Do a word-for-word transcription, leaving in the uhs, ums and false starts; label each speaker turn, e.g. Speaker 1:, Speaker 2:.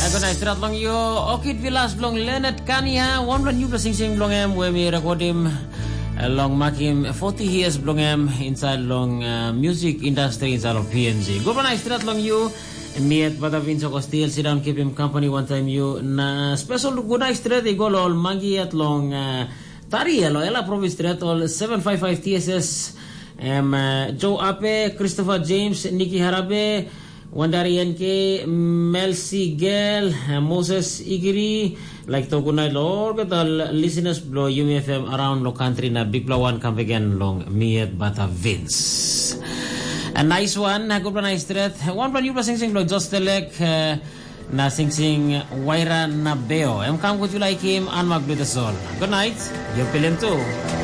Speaker 1: Good night, strat long yo. Okit Villas blong Leonard Kania. One blong you blessing sing blong em. Where we record him long mark him forty years blong em inside long uh, music industry inside of P N G. Good night, strat long you. Miet bata Vince Costil sit down keep him company one time you. Na special good night strat they go all mangi at long uh, Tari elo ela province strat all seven five five T S S. Um, uh, Joe Ape, Christopher James, Nikki Harabe, Wandarian K, Melcy Gel, uh, Moses Igiri, like to good night Lord, but all listeners blow U M F M around lo country na big blow one come again long Miet Bata Vince. A nice one, a good one nice threat. One plan you sing sing blow just elect uh, na sing sing Waira Nabeo. I'm come with you like him and Magdu the Sol. Good night, you're feeling too.